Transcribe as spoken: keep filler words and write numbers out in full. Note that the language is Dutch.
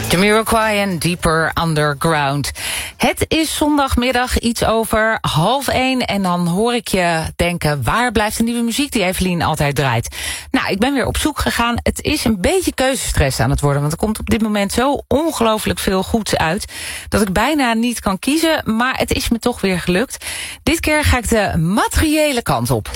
Jamiroquai en Deeper Underground. Het is zondagmiddag iets over half één en dan hoor ik je denken, waar blijft de nieuwe muziek die Evelien altijd draait? Nou, ik ben weer op zoek gegaan. Het is een beetje keuzestress aan het worden, want er komt op dit moment zo ongelooflijk veel goeds uit dat ik bijna niet kan kiezen, maar het is me toch weer gelukt. Dit keer ga ik de materiële kant op.